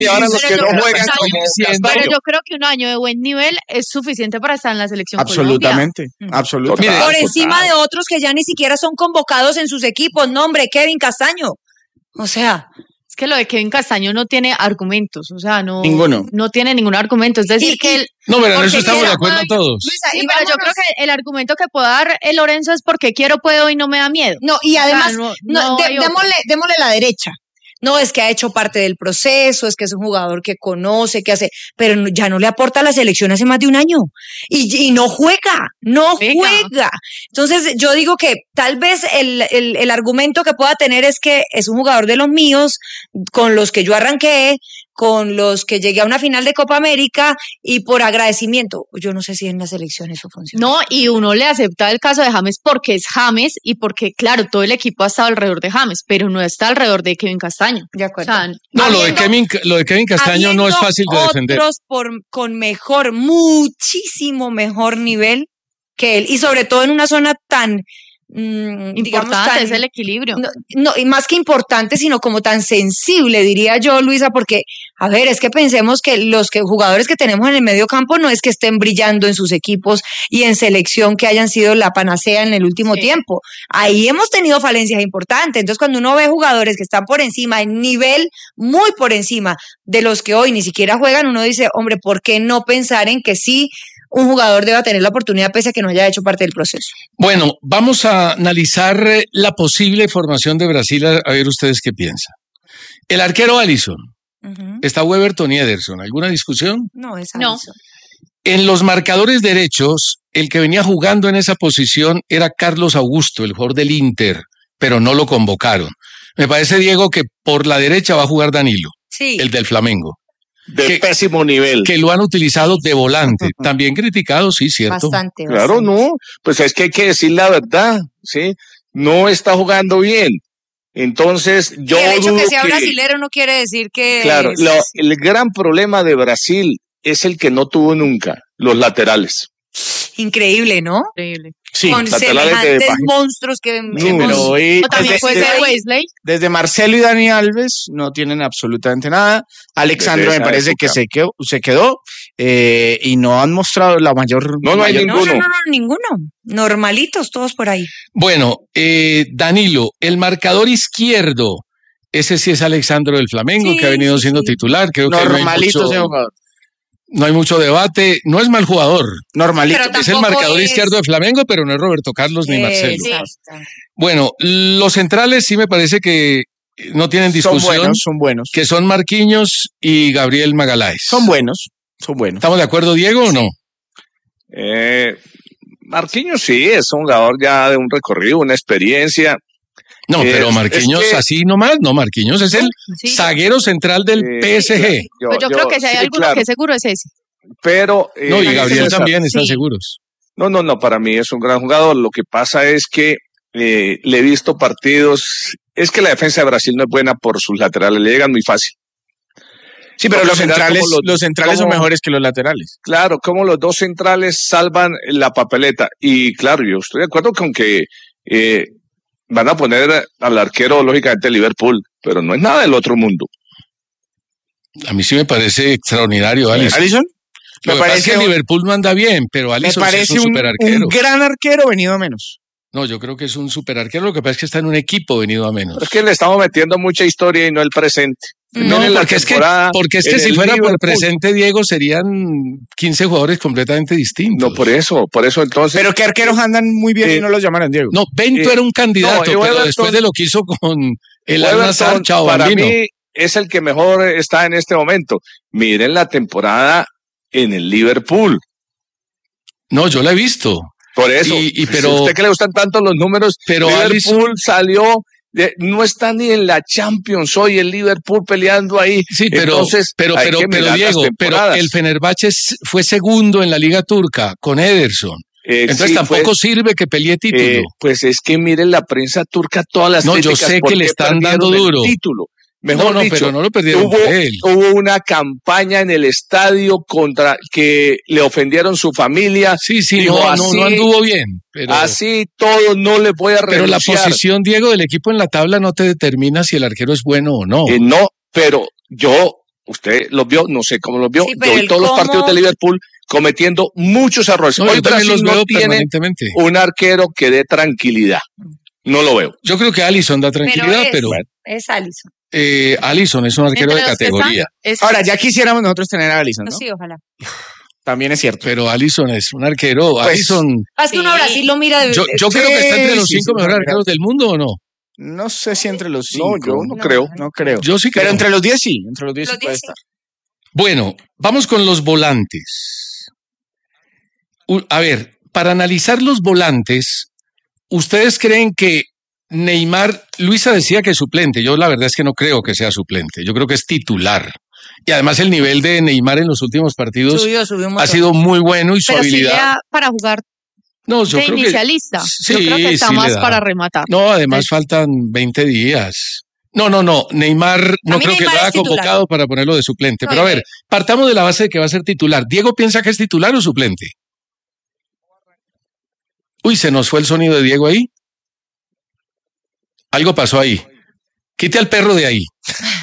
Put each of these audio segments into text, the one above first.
y ahora los que no juegan pero yo creo que un año de buen nivel es suficiente para estar en la selección absolutamente, Colombia. Absolutamente. Por encima de otros que ya ni siquiera son convocados en sus equipos. No, hombre, Kevin Castaño. O sea... Es que lo de Kevin Castaño no tiene argumentos, o sea, no tiene ningún argumento. Es decir, que él... No, pero en eso estamos de acuerdo todos. Luisa, sí, pero yo creo que el argumento que puede dar el Lorenzo es porque quiero, puedo y no me da miedo. No, y además, démosle la derecha. No, es que ha hecho parte del proceso, es que es un jugador que conoce, que hace, pero ya no le aporta a la selección hace más de un año. Y no juega. Entonces, yo digo que tal vez el argumento que pueda tener es que es un jugador de los míos, con los que yo arranqué, con los que llegué a una final de Copa América y por agradecimiento. Yo no sé si en la selección eso funciona. No, y uno le acepta el caso de James porque es James y porque, claro, todo el equipo ha estado alrededor de James, pero no está alrededor de Kevin Castaño. De acuerdo. O sea, lo de Kevin Castaño no es fácil de defender. Otros con muchísimo mejor nivel que él, y sobre todo en una zona tan... importante es el equilibrio. No, y más que importante, sino como tan sensible, diría yo, Luisa, porque, a ver, es que pensemos que los jugadores que tenemos en el medio campo no es que estén brillando en sus equipos y en selección que hayan sido la panacea en el último tiempo. Ahí hemos tenido falencias importantes. Entonces, cuando uno ve jugadores que están por encima, en nivel muy por encima de los que hoy ni siquiera juegan, uno dice, hombre, ¿por qué no pensar en que sí un jugador deba tener la oportunidad pese a que no haya hecho parte del proceso? Bueno, vamos a analizar la posible formación de Brasil, a ver ustedes qué piensan. El arquero Alisson, está Weberton y Ederson, ¿alguna discusión? No, es Alisson. En los marcadores derechos, el que venía jugando en esa posición era Carlos Augusto, el jugador del Inter, pero no lo convocaron. Me parece, Diego, que por la derecha va a jugar Danilo, el del Flamengo. De pésimo nivel. Que lo han utilizado de volante. También criticado, sí, cierto. Bastante. Claro, no. Pues es que hay que decir la verdad, ¿sí? No está jugando bien. Entonces, yo el hecho que sea brasilero no quiere decir que... Claro, el gran problema de Brasil es el que no tuvo nunca, los laterales. Increíble, ¿no? Increíble. Sí, con semejantes monstruos que pero hoy, o también puede ser Wesley. Desde Marcelo y Dani Alves no tienen absolutamente nada. Alexandro me parece que se quedó y no han mostrado la mayor... No hay ninguno. No, ninguno. Normalitos todos por ahí. Bueno, Danilo, el marcador izquierdo, ese sí es Alexandro del Flamengo, que ha venido siendo titular. Creo normalito ese jugador. No hay mucho debate, no es mal jugador. Normalito. Es el marcador izquierdo de Flamengo, pero no es Roberto Carlos ni Marcelo. Bueno, los centrales sí me parece que no tienen discusión. Son buenos. Que son Marquinhos y Gabriel Magaláes. Son buenos. ¿Estamos de acuerdo, Diego, o no? Marquinhos sí, es un jugador ya de un recorrido, una experiencia. No, pero Marquinhos así nomás, no, Marquinhos es el zaguero central del PSG. Yo creo que si hay alguno que seguro es ese. Pero no, y Gabriel también están seguros. No, para mí es un gran jugador. Lo que pasa es que le he visto partidos, es que la defensa de Brasil no es buena por sus laterales, le llegan muy fácil. Sí, pero los centrales son mejores que los laterales. Claro, como los dos centrales salvan la papeleta. Y claro, yo estoy de acuerdo con que van a poner al arquero, lógicamente, de Liverpool, pero no es nada del otro mundo. A mí sí me parece extraordinario, ¿Alisson? Me parece que Liverpool no anda bien, pero Alisson es un super arquero. Un gran arquero venido a menos. No, yo creo que es un super arquero, lo que pasa es que está en un equipo venido a menos. Pero es que le estamos metiendo mucha historia y no el presente. No, porque es que si fuera por presente, Diego, serían 15 jugadores completamente distintos. No, por eso entonces... Pero que arqueros andan muy bien y no los llamaran, Diego. No, Bento era un candidato, pero después de lo que hizo con el Al-Nassr, chao, para bambino. mí es el que mejor está en este momento. Miren la temporada en el Liverpool. No, yo la he visto. Por eso, pero ¿a usted que le gustan tanto los números? Pero Liverpool salió... no está ni en la Champions hoy el Liverpool peleando ahí. Sí, pero Diego, pero el Fenerbahce fue segundo en la Liga Turca con Ederson. Entonces tampoco sirve que pelee título. Pues es que miren la prensa turca, todas las críticas. No, yo sé que le están dando duro. Título. Mejor dicho, pero no lo perdieron por él. Hubo una campaña en el estadio contra que le ofendieron su familia. Sí, no anduvo bien. Pero, así todo no le voy a renunciar. Pero la posición, Diego, del equipo en la tabla no te determina si el arquero es bueno o no. No, pero yo Usted los vio, no sé cómo los vio. Sí, Yo pero vi el todos los cómo- partidos de Liverpool cometiendo muchos errores. No, Hoy yo también Brasil los no veo tiene permanentemente. un arquero que dé tranquilidad. No lo veo. Yo creo que Alisson da tranquilidad, pero es Alisson. Alisson es un arquero de Entre los que categoría. están, es- Ahora, ya quisiéramos nosotros tener a Alisson, ¿no? Sí, ojalá. También es cierto. Pero Alisson es un arquero. Pues, Alisson, Es que uno Sí. Brasil lo mira de... yo creo que está entre los sí, 5 sí, mejores no, arqueros del mundo, ¿o no? No sé si entre los No, 5. yo no creo. No creo. Yo sí creo. Pero entre los 10 sí. Entre los 10 sí Los puede 10 sí. estar. Bueno, vamos con los volantes. A ver, para analizar los volantes, ¿ustedes creen que Neymar, Luisa decía que es suplente? Yo la verdad es que no creo que sea suplente. Yo creo que es titular. Y además el nivel de Neymar en los últimos partidos Subió un montón. ha sido muy bueno y su pero sí le habilidad. da para jugar No, yo de creo que inicialista. sí, Yo creo que está sí le más da. para rematar. No, además faltan 20 días. No. Neymar no mí creo que Neymar lo haya es titular. convocado para ponerlo de suplente. No, Pero a y ver, partamos de la base de que va a ser titular. ¿Diego piensa que es titular o suplente? Uy, se nos fue el sonido de Diego ahí. Algo pasó ahí. Quite al perro de ahí.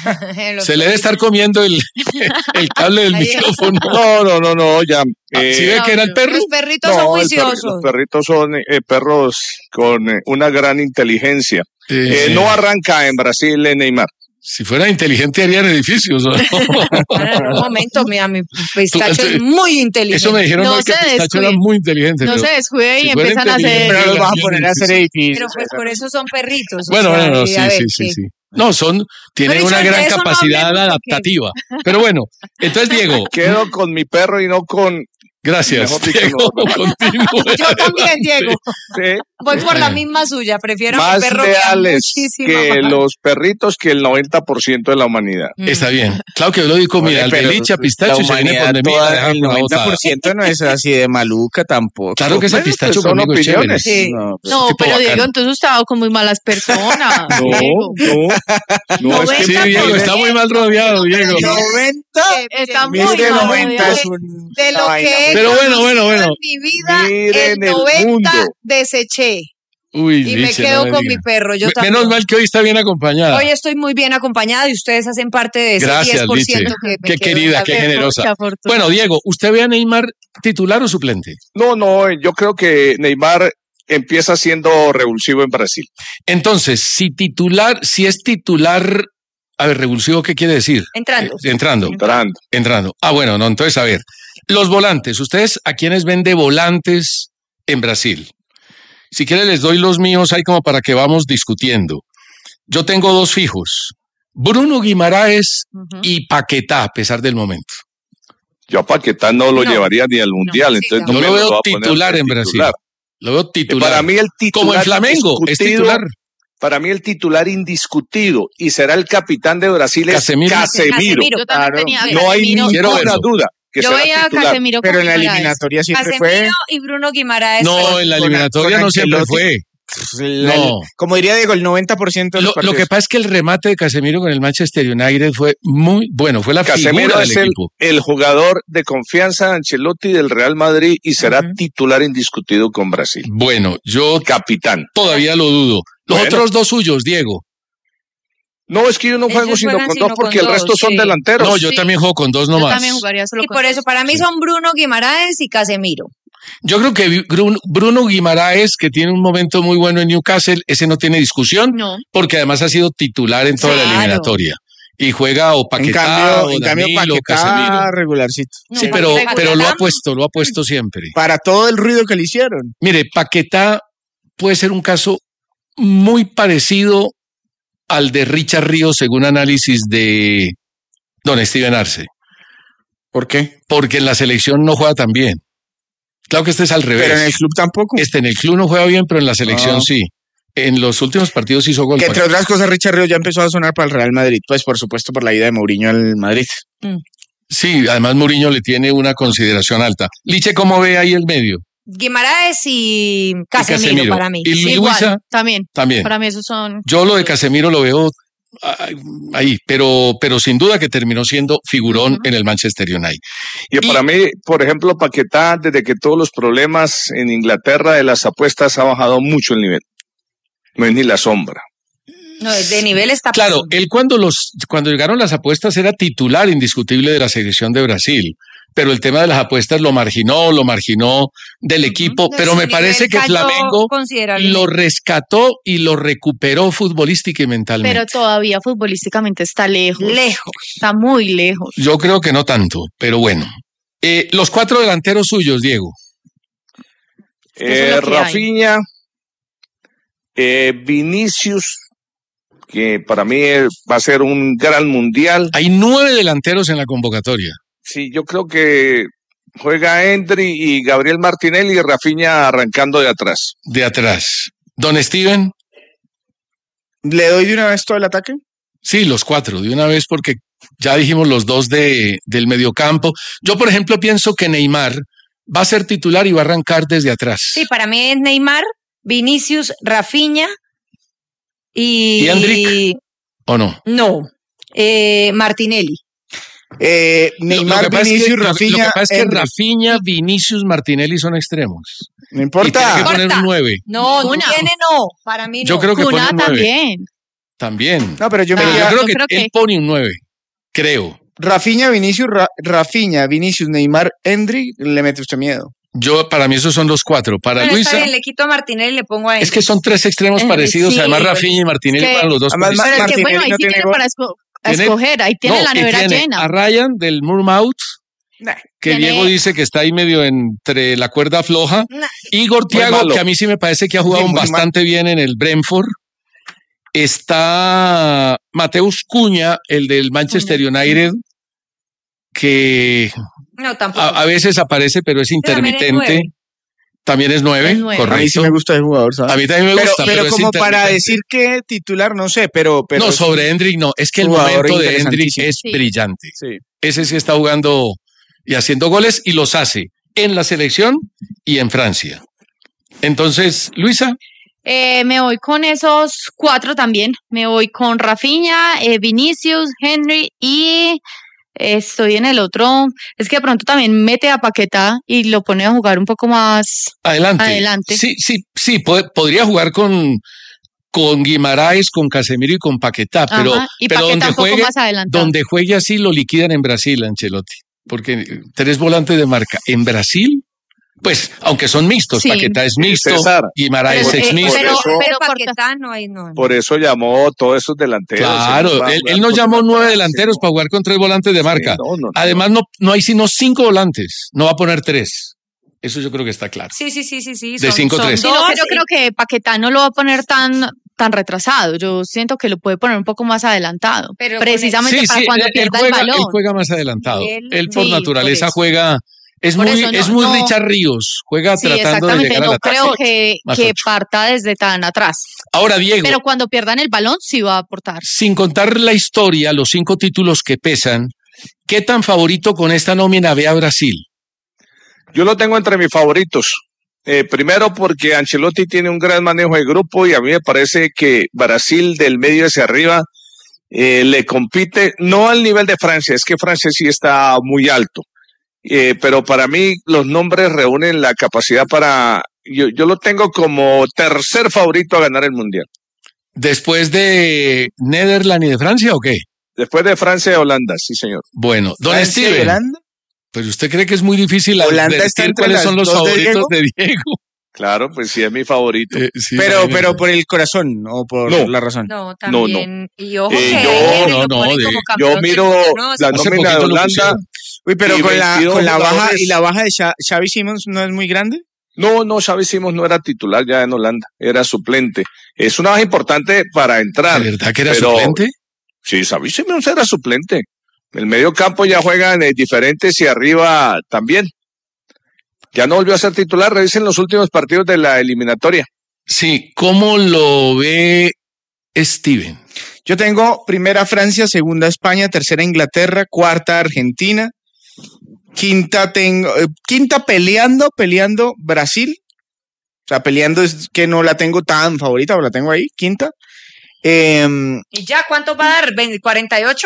Se le debe estar comiendo el cable del Ahí. micrófono. No, ya. ¿Sí ve que era el perro? Los perritos son juiciosos. Los perritos son perros con una gran inteligencia. No arranca en Brasil Neymar. Si fuera inteligente harían edificios. ¿O no? Para un momento, mira, mi pistacho es muy inteligente. Eso me dijeron No hoy que se Pistacho era descuide. muy inteligente. No pero- se descuide y si fuera empiezan a hacer. inteligente, Pero los vas a harían poner a hacer edificios. edificios. Pero pues por eso son perritos. o Bueno, sea, bueno, y a ver, sí. No, tienen Pero una de gran eso no capacidad hablemos porque- adaptativa. Pero bueno, entonces Diego, Quedo con mi perro y no con. gracias. Mejor dicho, Diego, no. continúe. Yo también, Diego. Sí, Voy por la misma suya. Prefiero a mi más perro leales muchísimo que más. los perritos que el 90% de la humanidad. Está bien. Claro que yo lo digo, mira, al Pero Beliche, a Pistacho la y se viene humanidad por de mí toda, a dejar el una botada. 90% no es así de maluca tampoco. Claro que ese Bueno, Pistacho pues son conmigo es chévere. opiniones. Sí. No, pues, No, tipo pero bacano. Diego, entonces usted va con muy malas personas. Diego. No, es que Sí, 90%. Diego, está muy mal rodeado, Diego. 90. Está muy Mire, mal 90 rodeado. es un. De lo una vaina que he muy- Pero bueno. conocido en mi vida, Miren el el 90 mundo. deseché. Uy, Y me Liche, quedo no me con diga. mi perro. Yo Menos también. mal que hoy está bien acompañada. Hoy estoy muy bien acompañada y ustedes hacen parte de ese Gracias, 10% Liche. que me Qué quedo querida, en la qué perra. generosa. Qué afortunado. Bueno, Diego, ¿usted ve a Neymar titular o suplente? No, yo creo que Neymar empieza siendo revulsivo en Brasil. Entonces, si es titular, a ver, revulsivo, ¿qué quiere decir? Entrando. Entrando. Ah, bueno, no, entonces, a ver, los volantes, ¿ustedes a quiénes ven de volantes en Brasil? Si quieren les doy los míos ahí como para que vamos discutiendo. Yo tengo dos fijos, Bruno Guimaraes Ujú. y Paquetá, a pesar del momento. Yo a Paquetá no lo No. llevaría ni al Mundial, sí, entonces no. no Yo me lo veo voy a poner titular de en Brasil. titular. Lo veo titular. Para mí el titular como en Flamengo, es indiscutido- titular. Para mí el titular indiscutido y será el capitán de Brasil es Casemiro. Casemiro. Yo también tenía a No hay Casemiro. Quiero ninguna verlo. duda que Yo será veía a titular. Casemiro Pero con en la Guimaraes. eliminatoria siempre fue. Casemiro y Bruno Guimaraes. No, en la con- eliminatoria con no siempre Ancelotti. fue. No. Como diría Diego, el 90% de los Lo partidos. que pasa es que el remate de Casemiro con el Manchester United fue muy bueno, fue la Casemiro figura es del equipo. el jugador de confianza de Ancelotti del Real Madrid y será Ujú. titular indiscutido con Brasil. Bueno, yo Capitán. todavía lo dudo. Los Bueno. otros dos suyos, Diego. No, es que yo no juego Ellos sino juegan con sino dos porque con el resto dos, son sí. delanteros. No, yo Sí. también juego con dos Yo nomás. también jugaría solo Y con por dos. eso, para mí Sí. son Bruno Guimaraes y Casemiro. Yo creo que Bruno Guimaraes, que tiene un momento muy bueno en Newcastle, ese no tiene discusión, No. porque además ha sido titular en toda la Claro. eliminatoria. Y juega o En Paquetá cambio, o en cambio Danilo, Casemiro. Paquetá regularcito. No, Sí, Paquetá- pero lo ha puesto siempre. Para todo el ruido que le hicieron. Mire, Paquetá puede ser un caso muy parecido al de Richard Ríos, según análisis de don Steven Arce, ¿Por qué? porque en la selección no juega tan bien. Claro que este es al revés. Pero en el club tampoco. En el club no juega bien, pero en la selección Ah. sí. En los últimos partidos hizo gol. Que entre otras cosas, Richard Ríos ya empezó a sonar para el Real Madrid. Pues por supuesto por la ida de Mourinho al Madrid. Sí, además Mourinho le tiene una consideración alta. Liche, ¿cómo ve ahí el medio? Guimaraes y Casemiro, para mí. Y Sí, Luisa Igual, también. también. Para mí esos son. Yo lo de Casemiro lo veo ahí, pero sin duda que terminó siendo figurón Ujú. en el Manchester United. Y para mí, por ejemplo, Paquetá, desde que todos los problemas en Inglaterra de las apuestas ha bajado mucho el nivel. No es ni la sombra. No, de nivel está Claro, él cuando llegaron las apuestas era titular indiscutible de la selección de Brasil, pero el tema de las apuestas lo marginó del equipo, pero me parece que Flamengo lo rescató y lo recuperó futbolística y mentalmente. Pero todavía futbolísticamente está lejos. Está muy lejos. Yo creo que no tanto, pero bueno. Los 4 delanteros suyos, Diego. Rafinha, Vinicius, que para mí va a ser un gran mundial. Hay 9 delanteros en la convocatoria. Sí, yo creo que juega Endry y Gabriel Martinelli y Rafinha arrancando de atrás. De atrás. Don Steven. ¿Le doy de una vez todo el ataque? Sí, los 4, de una vez, porque ya dijimos los 2 del mediocampo. Yo, por ejemplo, pienso que Neymar va a ser titular y va a arrancar desde atrás. Sí, para mí es Neymar, Vinicius, Rafinha ¿Y Endrick? ¿O no? No, Martinelli. Neymar, Vinicius, Rafinha. Lo que pasa es que Rafinha, Vinicius, Martinelli son extremos. No importa. Y tiene que poner un 9. No, para mí no. Yo creo que pone un 9. También. No, pero yo creo que él pone un 9, creo. Rafinha, Vinicius, Neymar, Endry, le mete usted miedo. Para mí esos son los 4. Para bueno, Luisa. Está bien, le quito a Martinelli y le pongo a Endry. Es que son 3 extremos parecidos. Sí, además, Rafinha y Martinelli para los dos. Pero es que bueno, ahí sí tiene para escoger. Ahí tiene la nevera llena. A Ryan del Bournemouth, que Diego dice que está ahí medio entre la cuerda floja. Igor Thiago, que a mí sí me parece que ha jugado bastante bien en el Brentford. Está Mateus Cunha, el del Manchester United, que a veces aparece, pero es intermitente. También es 9, correcto. A mí sí me gusta el jugador, ¿sabes? A mí también me gusta, pero como para decir que titular, no sé, pero no, sobre Endrick no, es que el momento de Endrick es brillante. Sí. Ese sí está jugando y haciendo goles y los hace en la selección y en Francia. Entonces, Luisa. Me voy con esos 4 también. Me voy con Rafinha, Vinicius, Henry y estoy en el otro. Es que de pronto también mete a Paquetá y lo pone a jugar un poco más adelante. Sí, podría jugar con Guimarães, con Casemiro y con Paquetá, pero donde juegue así lo liquidan en Brasil, Ancelotti, porque 3 volantes de marca en Brasil. Pues, aunque son mixtos, Paquetá es mixto, Guimarães es mixto. Pero Paquetá no hay. Por eso llamó todos esos delanteros. Claro, él no llamó 9 delanteros para jugar con 3 volantes de marca. Además, no hay sino 5 volantes, no va a poner 3. Eso yo creo que está claro. Sí. De 5-3. Yo creo que Paquetá no lo va a poner tan retrasado. Yo siento que lo puede poner un poco más adelantado. Precisamente para cuando pierda el balón. Él juega más adelantado. Él por naturaleza juega. Es muy Richard Ríos, juega tratando de llegar al ataque. No creo que parta desde tan atrás. Ahora, Diego. Pero cuando pierdan el balón, sí va a aportar. Sin contar la historia, los 5 títulos que pesan, ¿qué tan favorito con esta nómina ve a Brasil? Yo lo tengo entre mis favoritos. Primero porque Ancelotti tiene un gran manejo de grupo y a mí me parece que Brasil del medio hacia arriba le compite, no al nivel de Francia, es que Francia sí está muy alto. Pero para mí los nombres reúnen la capacidad para... Yo lo tengo como tercer favorito a ganar el Mundial. ¿Después de Netherlands y de Francia o qué? Después de Francia y Holanda, sí señor. Bueno, don Steven, ¿Holanda? Pues usted cree que es muy difícil decir cuáles son los favoritos de Diego. Claro, pues sí es mi favorito. Sí, pero por el corazón o por la razón. No, también. No. Y ojo yo miro la nómina de Holanda. Uy, pero con la baja de Xavi Simons no es muy grande. No, Xavi Simons no era titular ya en Holanda, era suplente. Es una baja importante para entrar. ¿De verdad que era suplente? Sí, Xavi Simons era suplente. El medio campo ya juegan diferentes y arriba también. Ya no volvió a ser titular, revisen los últimos partidos de la eliminatoria. Sí, ¿cómo lo ve Steven? Yo tengo primera Francia, segunda España, tercera Inglaterra, cuarta Argentina, quinta peleando Brasil. O sea, peleando es que no la tengo tan favorita, pero la tengo ahí, quinta. ¿Y ya cuánto va a dar? ¿48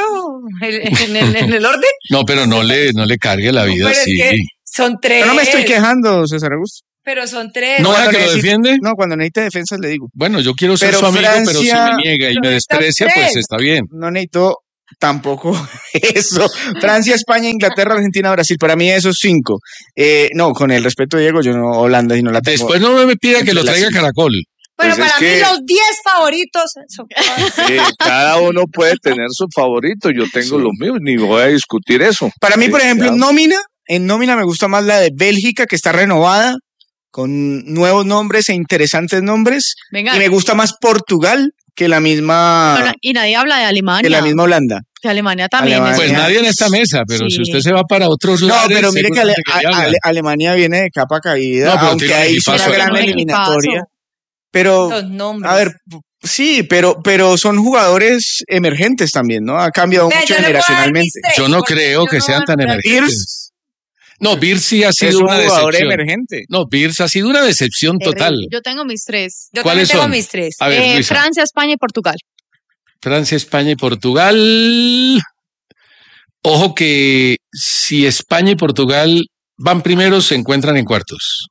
en el orden? No, pero no le cargue la vida así. Son 3. Yo no me estoy quejando, César Augusto. Pero son tres. ¿No era Cuando que lo necesite- defiende? No, cuando necesite defensas le digo. Bueno, yo quiero ser Pero su amigo, pero si Francia- me niega y me Pero estas desprecia, pues tres. está bien. No necesito tampoco eso. Francia, España, Inglaterra, Argentina, Brasil. Para mí esos 5. No, con el respeto, Diego, yo no Holanda y no la tengo. Después no me pida que entre lo las traiga cinco. Caracol. Bueno, Pues es para mí que- los 10 favoritos son Cada uno puede tener su favorito. Yo tengo Sí. los míos, ni voy a discutir eso. Para mí, por ejemplo, ya. en nómina me gusta más la de Bélgica, que está renovada, con nuevos nombres e interesantes nombres. Venga. Y me gusta más Portugal que la misma, Bueno, y nadie habla de Alemania. que la misma Holanda. Que Alemania también Alemania. Pues es. nadie en esta mesa, pero Sí. si usted se va para otros No, lados. pero mire que Alemania viene de capa caída, No, pero aunque tiene un ahí hizo una equipazo. gran Tiene un eliminatoria. equipazo. Pero, los nombres. a ver, sí, pero son jugadores emergentes también, ¿no? Ha cambiado Vea, mucho yo le puedo dar mis generacionalmente. tres, Yo no porque creo yo que no sean voy a tan nombrar- emergentes. No, Birz sí ha Es sido un una jugador decepción. emergente. No, Birz ha sido una decepción total. Yo tengo mis tres. Yo ¿Cuáles también tengo son? mis tres. A ver, Luisa. Francia, España y Portugal. Francia, España y Portugal. Ojo que si España y Portugal van primeros, se encuentran en cuartos.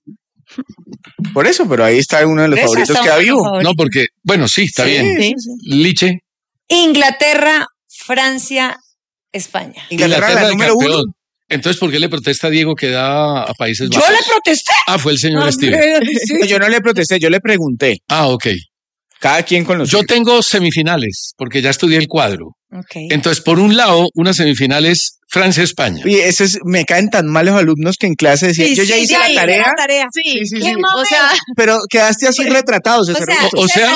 Por eso, pero ahí está uno de los ¿Ves? favoritos Hasta que ha uno de los habido. favoritos. No, porque, bueno, sí, está Sí, bien. Sí. Liche, Inglaterra, Francia, España. Inglaterra, la de número campeón. 1. Entonces, ¿por qué le protesta a Diego que da a Países Yo Bajos? le protesté. Ah, fue el señor Steve. Sí. Yo no le protesté, yo le pregunté. Ah, ok. Cada quien con los Yo suyos. tengo semifinales, porque ya estudié el cuadro. Ok. Entonces, por un lado, una semifinal es Francia-España. Oye, me caen tan mal los alumnos que en clase decían, Sí, yo ya sí, hice ya la hice tarea, la tarea. Sí, Sí, sí, ¡Qué sí. O sea, pero quedaste así retratado, ese O sea, cerrito. O sea,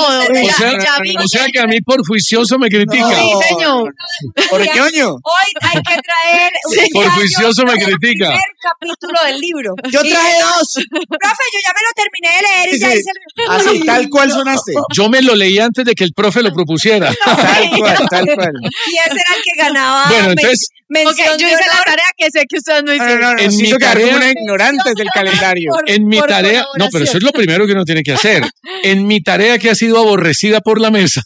O sea que a mí por juicioso me critica. Sí, señor. ¿Por qué, oño? Hoy hay que traer Por juicioso me critica. el primer capítulo del libro. Yo Y traje dice, 2. Profe, yo ya me lo terminé de leer y Sí, ya sí. hice el... Así, tal cual sonaste. Yo me lo leí antes de que el profe lo propusiera. Tal cual, tal cual. Y ese era el que ganaba. Bueno, entonces, Ok, mención yo de hice la honor tarea que sé que ustedes no No, hicieron. no, no, En nos mi hizo quedar como tarea- unos ignorantes del calendario. en mi por tarea, no, pero eso es lo primero que uno tiene que hacer. En mi tarea que ha sido aborrecida por la mesa,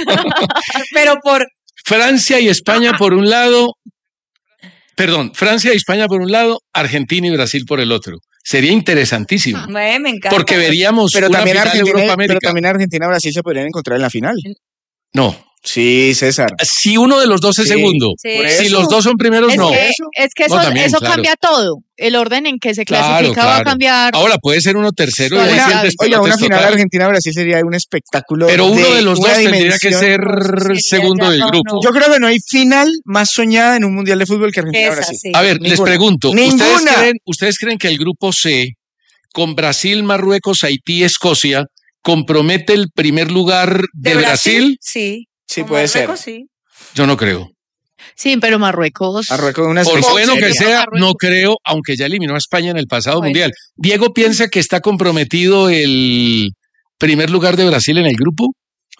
Pero por... Francia y España por un lado, perdón, Francia y España por un lado, Argentina y Brasil por el otro. Sería interesantísimo, Me encanta. porque veríamos Pero una también, final de Argentina, Europa pero América. también Argentina y Brasil se podrían encontrar en la final. No, Sí, César. si uno de los dos es Sí, segundo, Sí. por si eso. los dos son primeros, Es no. que, es que No, eso, también, eso claro. cambia todo. El orden en que se Claro, clasifica va a claro. cambiar. Ahora puede ser uno tercero y Una- ahí sí el Oiga, despelote una es final total. Argentina-Brasil sería un espectáculo. Pero uno de los una dos tendría que dimensión. ser Sería segundo ya del no, grupo. no. Yo creo que no hay final más soñada en un mundial de fútbol que Argentina-Brasil. Esa, sí. A ver, les Ninguna. pregunto, Ninguna. ¿ustedes creen que el grupo C, con Brasil, Marruecos, Haití, Escocia, compromete el primer lugar de Brasil? Sí. Sí, Con puede ser. Marruecos, sí. Yo no creo. Sí, pero Marruecos. Marruecos es una Por selección bueno que seria. sea, Marruecos. no creo, aunque ya eliminó a España en el pasado Bueno. mundial. ¿Diego piensa que está comprometido el primer lugar de Brasil en el grupo?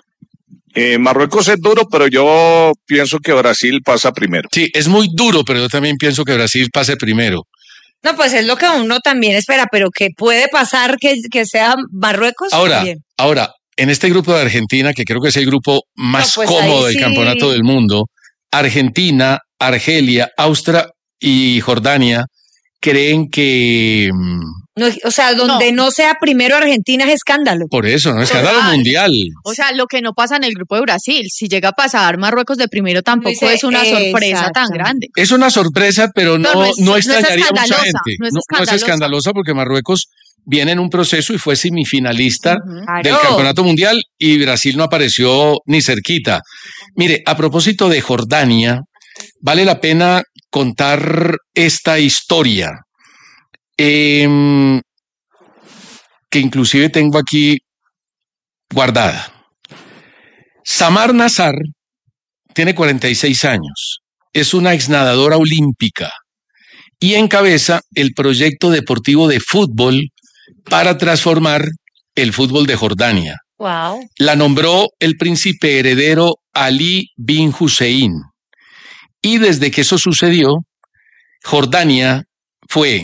Marruecos es duro, pero yo pienso que Brasil pasa primero. Sí, es muy duro, pero yo también pienso que Brasil pase primero. No, pues es lo que uno también espera, pero que puede pasar que sea Marruecos. Ahora, también. en este grupo de Argentina, que creo que es el grupo más pues cómodo ahí del sí. campeonato del mundo, Argentina, Argelia, Austria y Jordania creen que No, o sea, donde no. sea primero Argentina es escándalo. por eso, ¿no? Escándalo Total. mundial. O sea, lo que no pasa en el grupo de Brasil. Si llega a pasar Marruecos de primero, tampoco Dice, es una sorpresa tan exacto. grande. Es una sorpresa, pero no, No, no es- no no es extrañaría a mucha escandalosa, gente. no es No es escandalosa. escandalosa porque Marruecos viene en un proceso y fue semifinalista Ujú. del campeonato mundial y Brasil no apareció ni cerquita. Mire, a propósito de Jordania, vale la pena contar esta historia, que inclusive tengo aquí guardada. Samar Nassar tiene 46 años, es una exnadadora olímpica y encabeza el proyecto deportivo de fútbol para transformar el fútbol de Jordania. Wow. La nombró el príncipe heredero Ali bin Hussein. Y desde que eso sucedió, Jordania fue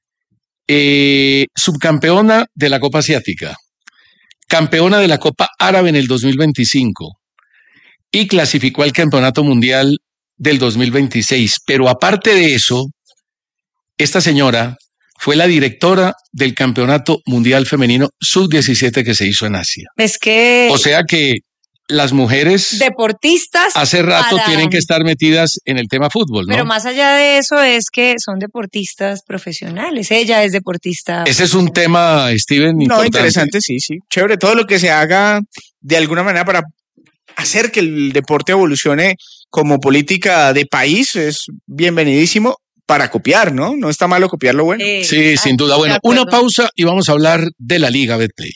subcampeona de la Copa Asiática, campeona de la Copa Árabe en el 2025 y clasificó al Campeonato Mundial del 2026. Pero aparte de eso, esta señora fue la directora del Campeonato Mundial Femenino Sub-17 que se hizo en Asia. Es que O sea que las mujeres deportistas hace rato para- tienen que estar metidas en el tema fútbol, ¿no? Pero más allá de eso es que son deportistas profesionales. Ella es deportista. Ese es un tema, Steven, No, importante. interesante, sí, sí. Chévere, todo lo que se haga de alguna manera para hacer que el deporte evolucione como política de país es bienvenidísimo para copiar, ¿no? No está malo copiar lo bueno. Sí, sin duda. Bueno, de acuerdo. una pausa y vamos a hablar de la Liga Betplay.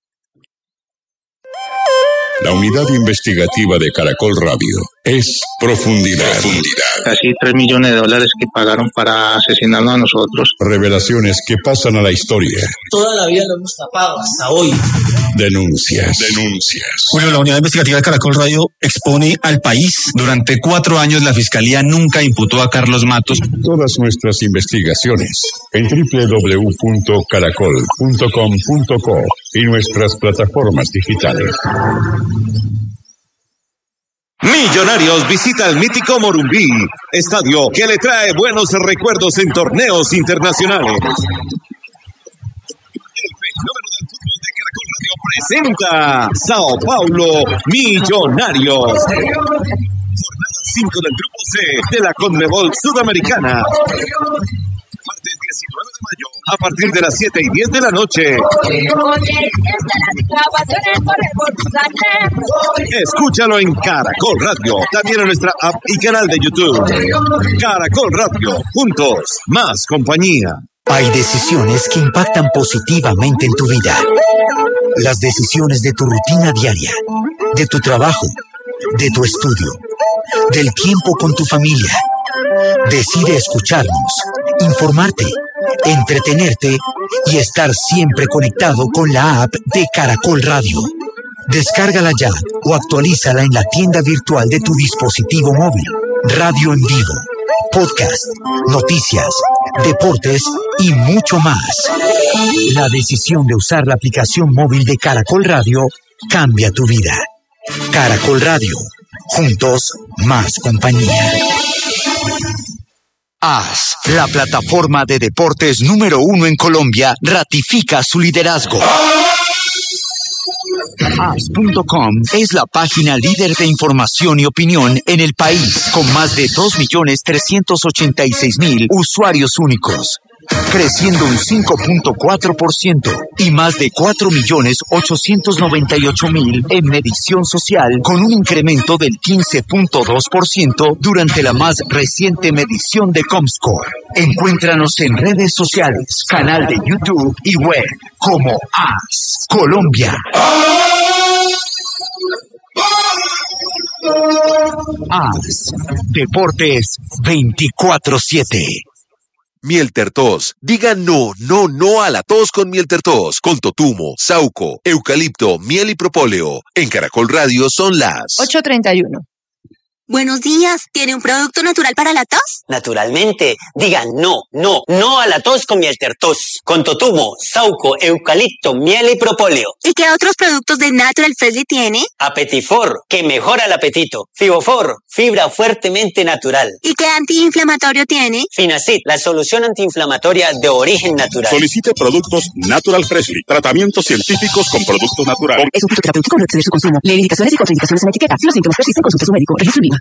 La unidad investigativa de Caracol Radio es Profundidad. Casi $3 millones que pagaron para asesinarnos a nosotros. Revelaciones que pasan a la historia. Toda la vida lo hemos tapado, hasta hoy. Denuncias. Julio, la unidad investigativa de Caracol Radio expone al país. Durante 4 años la Fiscalía nunca imputó a Carlos Matos. Todas nuestras investigaciones en www.caracol.com.co y nuestras plataformas digitales. Millonarios visita el mítico Morumbí, estadio que le trae buenos recuerdos en torneos internacionales. El fenómeno del fútbol de Caracol Radio presenta Sao Paulo Millonarios. Jornada 5 del Grupo C de la Conmebol Sudamericana. Martes 19 de mayo, a partir de las 7:10 de la noche. Escúchalo en Caracol Radio, también en nuestra app y canal de YouTube. Caracol Radio, juntos, más compañía. Hay decisiones que impactan positivamente en tu vida. Las decisiones de tu rutina diaria, de tu trabajo, de tu estudio, del tiempo con tu familia. Decide escucharnos, informarte, entretenerte y estar siempre conectado con la app de Caracol Radio. Descárgala ya o actualízala en la tienda virtual de tu dispositivo móvil. Radio en vivo, podcast, noticias, deportes y mucho más. La decisión de usar la aplicación móvil de Caracol Radio cambia tu vida. Caracol Radio, juntos, más compañía. AS, la plataforma de deportes número 1 en Colombia, ratifica su liderazgo. AS.com es la página líder de información y opinión en el país, con más de 2.386.000 usuarios únicos, creciendo un 5.4% y más de 4.898.000 en medición social, con un incremento del 15.2% durante la más reciente medición de Comscore. Encuéntranos en redes sociales, canal de YouTube y web como AS Colombia. AS Deportes 24/7. Miel Tertos. Diga no a la tos con Miel Tertos, con totumo, sauco, eucalipto, miel y propóleo. En Caracol Radio son las 8:31. Buenos días, ¿tiene un producto natural para la tos? Naturalmente, digan no a la tos con Miel Tertos, con totumo, sauco, eucalipto, miel y propóleo. ¿Y qué otros productos de Natural Freshly tiene? Apetifor, que mejora el apetito. Fibofor, fibra fuertemente natural. ¿Y qué antiinflamatorio tiene? Finacid, la solución antiinflamatoria de origen natural. Solicite productos Natural Freshly, tratamientos científicos con productos naturales. Es un producto terapéutico, no exceder su consumo. Lee indicaciones y contraindicaciones en la etiqueta. Si los síntomas persisten, consulte a su médico. Registro INVIMA.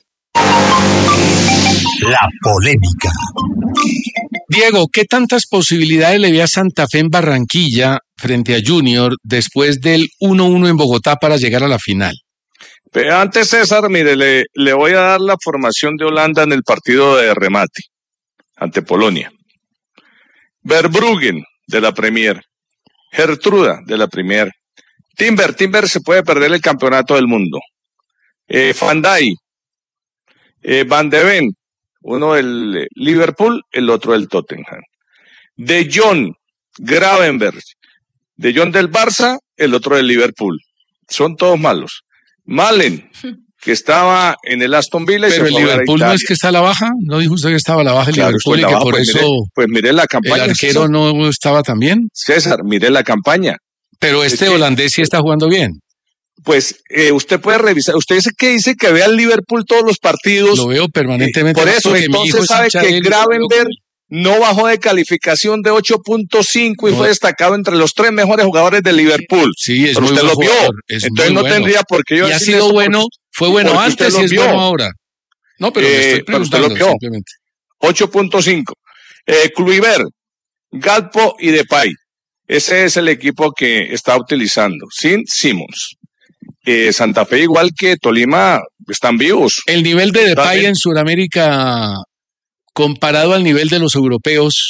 La polémica. Diego, ¿qué tantas posibilidades le ve a Santa Fe en Barranquilla frente a Junior después del 1-1 en Bogotá para llegar a la final? Pero antes, César, mire, le voy a dar la formación de Holanda en el partido de remate ante Polonia. Verbruggen, de la Premier. Gertruda, de la Premier. Timber se puede perder el campeonato del mundo. Van Dijk, Van de Ven, uno del Liverpool, el otro del Tottenham. De Jong, Gravenberch, De Jong del Barça, el otro del Liverpool. Son todos malos. Malen, que estaba en el Aston Villa. Pero el Liverpool no es que está a la baja, ¿no dijo usted que estaba a la baja el Liverpool y que por eso mire la campaña, el arquero César. no estaba tan bien? César, mire la campaña. Pero holandés sí está jugando bien. Pues usted puede revisar, usted dice que ve al Liverpool todos los partidos. Lo veo permanentemente. Por eso, entonces sabe que Gravenberch no bajó de calificación de 8.5 y fue destacado entre los 3 mejores jugadores de Liverpool. Sí, es pero muy usted lo buen vio. jugador, es Entonces muy no bueno. tendría por qué yo Y ha decirle sido esto bueno, fue bueno porque antes usted y lo es vio. bueno ahora. No, pero le estoy pero usted lo preguntando vio. simplemente. 8.5. Kluivert, Gakpo y Depay. Ese es el equipo que está utilizando, sin Simons. Santa Fe, igual que Tolima, están vivos. El nivel de Depay Dale. en Sudamérica comparado al nivel de los europeos.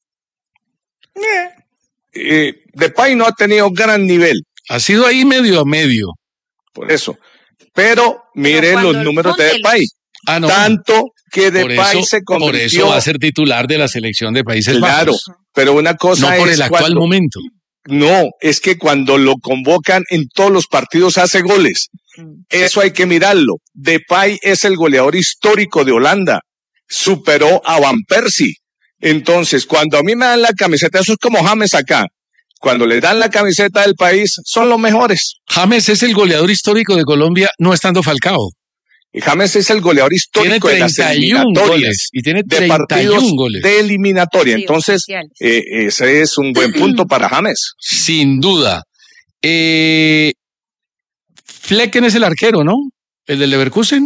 Depay no ha tenido gran nivel. Ha sido ahí medio a medio. Por eso. Pero mire los números de Depay. Ah, no. Tanto que Depay por se convirtió. Por eso va a ser titular de la selección de Países Claro, Bajos. pero una cosa no es por el actual momento. No, es que cuando lo convocan en todos los partidos hace goles. Eso hay que mirarlo. Depay es el goleador histórico de Holanda. Superó a Van Persie. Entonces, cuando a mí me dan la camiseta, eso es como James acá. Cuando le dan la camiseta del país, son los mejores. James es el goleador histórico de Colombia, no estando Falcao. Y James es el goleador histórico de las eliminatorias. Goles, y tiene 31 de partidos goles. de eliminatoria. Sí, entonces, ese es un buen punto para James. Sin duda. Flecken es el arquero, ¿no? ¿El del Leverkusen?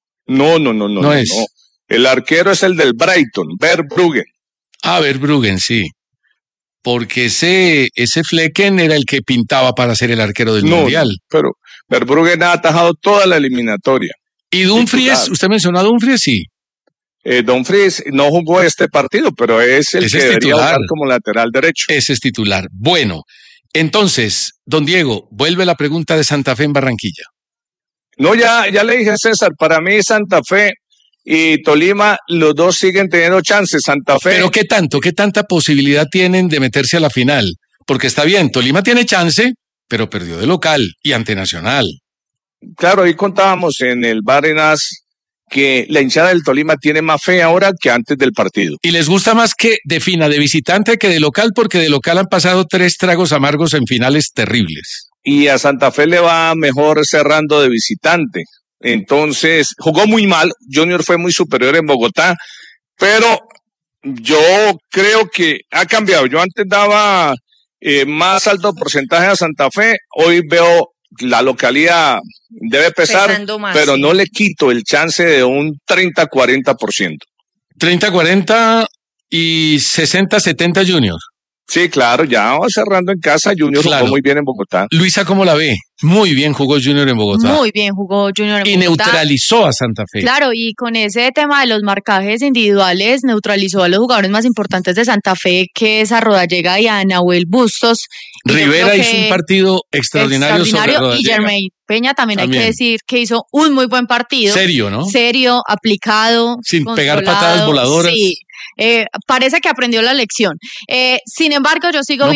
No es. No. El arquero es el del Brighton, Verbruggen. Ah, Verbruggen, sí. Porque ese Flecken era el que pintaba para ser el arquero del Mundial. Pero Verbruggen ha atajado toda la eliminatoria. ¿Y Dumfries? ¿Usted mencionó a Dumfries? Sí. Dumfries no jugó este partido, pero es el que debería jugar como lateral derecho. Ese es titular. Bueno, entonces, don Diego, vuelve la pregunta de Santa Fe en Barranquilla. No, ya le dije, César, para mí Santa Fe y Tolima, los dos siguen teniendo chances. Santa Fe. Pero ¿qué tanta posibilidad tienen de meterse a la final? Porque está bien, Tolima tiene chance, pero perdió de local y ante Nacional. Claro, ahí contábamos en el Bárcenas que la hinchada del Tolima tiene más fe ahora que antes del partido. Y les gusta más que defina de visitante que de local, porque de local han pasado 3 tragos amargos en finales terribles. Y a Santa Fe le va mejor cerrando de visitante. Entonces, jugó muy mal. Junior fue muy superior en Bogotá, pero yo creo que ha cambiado. Yo antes daba más alto porcentaje a Santa Fe. Hoy veo la localidad debe pesar, más, pero sí. no le quito el chance de un 30-40%. 30-40 y 60-70 Junior. Sí, claro, ya va cerrando en casa. Junior jugó muy bien en Bogotá. Luisa, ¿cómo la ve? Muy bien jugó Junior en Bogotá. Muy bien jugó Junior en y Bogotá. neutralizó a Santa Fe. Claro, y con ese tema de los marcajes individuales, neutralizó a los jugadores más importantes de Santa Fe, que es a Rodallega y a Nahuel Bustos. Y Rivera hizo un partido extraordinario sobre Rodallega. Y Germain Peña también hay que decir que hizo un muy buen partido. Serio, ¿no? Serio, aplicado. Sin pegar patadas voladoras. Sí. Parece que aprendió la lección. Sin embargo, yo sigo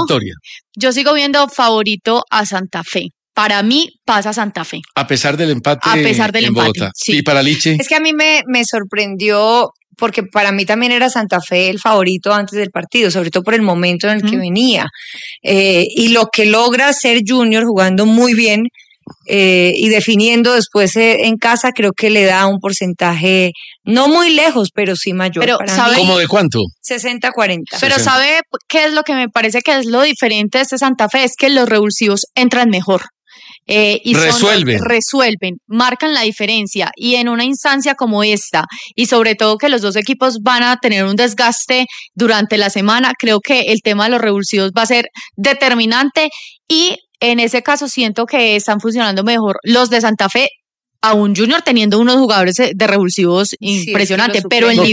viendo favorito a Santa Fe. Para mí pasa Santa Fe. A pesar del empate en Bogotá. Sí. ¿Y para Liche? Es que a mí me sorprendió porque para mí también era Santa Fe el favorito antes del partido, sobre todo por el momento en el que venía. Y lo que logra hacer Junior jugando muy bien y definiendo después en casa, creo que le da un porcentaje no muy lejos, pero sí mayor. Pero, ¿sabe? ¿Cómo de cuánto? 60-40. Pero ¿sabe qué es lo que me parece que es lo diferente de este Santa Fe? Es que los revulsivos entran mejor. Y resuelven, marcan la diferencia, y en una instancia como esta, y sobre todo que los dos equipos van a tener un desgaste durante la semana, creo que el tema de los revulsivos va a ser determinante, y en ese caso siento que están funcionando mejor los de Santa Fe, aún Junior teniendo unos jugadores de revulsivos impresionantes, pero el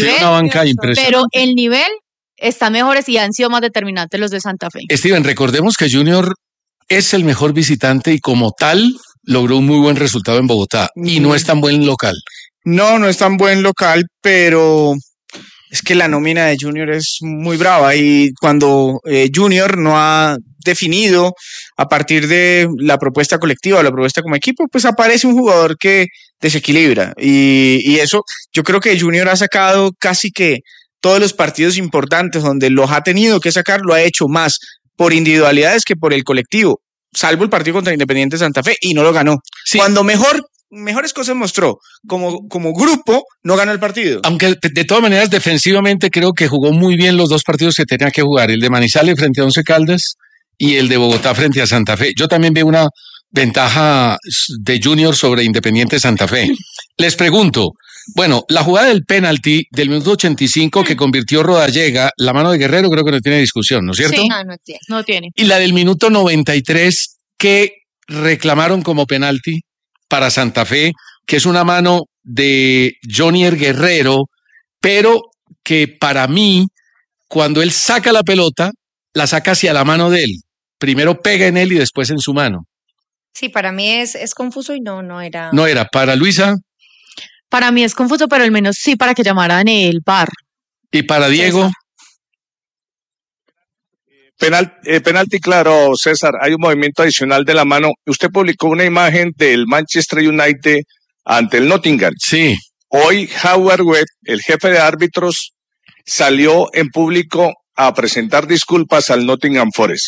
nivel está mejores y han sido más determinantes los de Santa Fe. Steven, recordemos que Junior es el mejor visitante y como tal logró un muy buen resultado en Bogotá y no es tan buen local. No es tan buen local, pero es que la nómina de Junior es muy brava y cuando Junior no ha definido a partir de la propuesta colectiva o la propuesta como equipo, pues aparece un jugador que desequilibra y eso yo creo que Junior ha sacado casi que todos los partidos importantes donde los ha tenido que sacar, lo ha hecho más por individualidades que por el colectivo, salvo el partido contra Independiente Santa Fe, y no lo ganó. Sí. Cuando mejor mejores cosas mostró. Como grupo, no ganó el partido. Aunque de todas maneras, defensivamente creo que jugó muy bien los dos partidos que tenía que jugar, el de Manizales frente a Once Caldas y el de Bogotá frente a Santa Fe. Yo también veo una ventaja de Junior sobre Independiente Santa Fe. Les pregunto, bueno, la jugada del penalti del minuto 85 que convirtió Rodallega, la mano de Guerrero, creo que no tiene discusión, ¿no es cierto? Sí, no tiene. Y la del minuto 93 que reclamaron como penalti para Santa Fe, que es una mano de Jonier Guerrero, pero que para mí, cuando él saca la pelota, la saca hacia la mano de él. Primero pega en él y después en su mano. Sí, para mí es confuso y no era. No era. Para Luisa. Para mí es confuso, pero al menos sí para que llamaran el VAR. Y para Diego. Penalti, claro, César. Hay un movimiento adicional de la mano. Usted publicó una imagen del Manchester United ante el Nottingham. Sí. Hoy Howard Webb, el jefe de árbitros, salió en público a presentar disculpas al Nottingham Forest